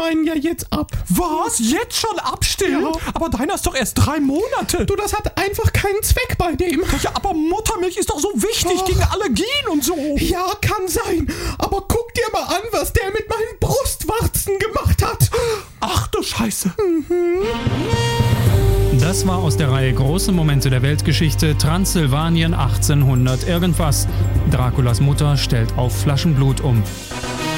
meinen ja jetzt ab. Was? Jetzt schon abstillen? Ja. Aber deiner ist doch erst 3 Monate. Du, das hat einfach keinen Zweck bei dem. Ja, aber Muttermilch ist doch so wichtig gegen Allergien und so. Ja, kann sein. Aber guck dir mal an, was der mit meinen Brustwarzen gemacht hat. Ach du Scheiße. Das war aus der Reihe Große Momente der Weltgeschichte, Transsilvanien 1800 irgendwas. Draculas Mutter stellt auf Flaschenblut um.